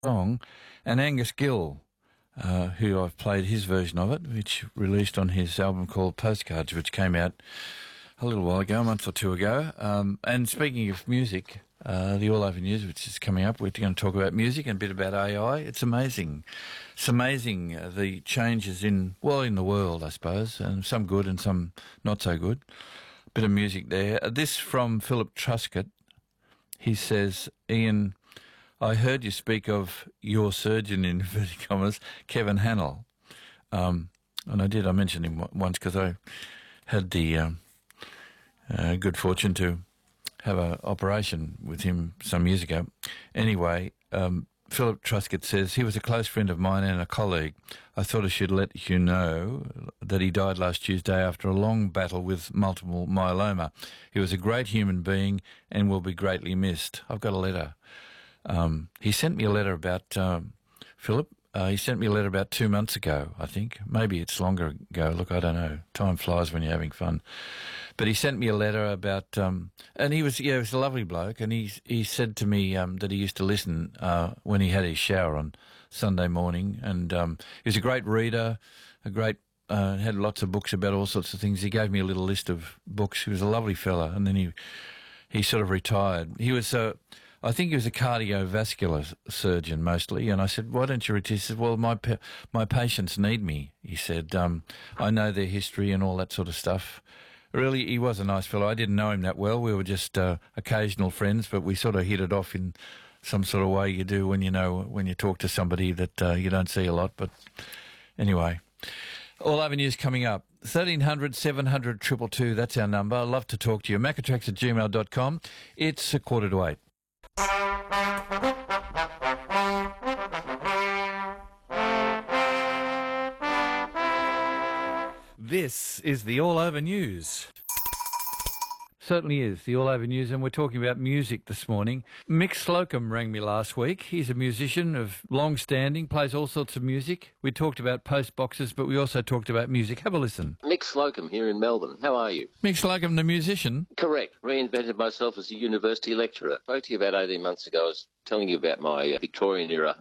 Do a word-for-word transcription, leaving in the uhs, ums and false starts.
song, and Angus Gill, uh, who I've played his version of it, which released on his album called Postcards, which came out a little while ago, a month or two ago. Um, and speaking of music, uh, the All Over News, which is coming up, we're going to talk about music and a bit about A I. It's amazing. It's amazing uh, the changes in, well, in the world, I suppose, and some good and some not so good. Bit of music there. Uh, this from Philip Truscott. He says, Ian, I heard you speak of your surgeon, in inverted commas, Kevin Hannell. Um, and I did, I mentioned him once because I had the um, uh, good fortune to have an operation with him some years ago. Anyway, um, Philip Truscott says, he was a close friend of mine and a colleague. I thought I should let you know that he died last Tuesday after a long battle with multiple myeloma. He was a great human being and will be greatly missed. I've got a letter. Um, he sent me a letter about, um, Philip, uh, he sent me a letter about two months ago, I think. Maybe it's longer ago. Look, I don't know. Time flies when you're having fun. But he sent me a letter about, um, and he was, yeah, he was a lovely bloke, and he he said to me um, that he used to listen uh, when he had his shower on Sunday morning, and um, he was a great reader, a great, uh, had lots of books about all sorts of things. He gave me a little list of books. He was a lovely fella, and then he he sort of retired. He was a, I think he was a cardiovascular surgeon mostly, and I said, why don't you retire? He said, well, my pa- my patients need me. He said, um, I know their history and all that sort of stuff. Really, he was a nice fellow. I didn't know him that well. We were just uh, occasional friends, but we sort of hit it off in some sort of way you do when you know, when you talk to somebody that uh, you don't see a lot. But anyway, All Over News coming up. thirteen hundred, seven hundred, two two two, that's our number. I'd love to talk to you. Macatrax at gmail dot com. It's a quarter to eight. This is the All Over News. Certainly is, the All Over News, and we're talking about music this morning. Mick Slocum rang me last week. He's a musician of long standing, plays all sorts of music. We talked about post boxes, but we also talked about music. Have a listen. Mick Slocum here in Melbourne. How are you? Mick Slocum, the musician? Correct. Reinvented myself as a university lecturer. Spoke to you about eighteen months ago. I was telling you about my uh, Victorian era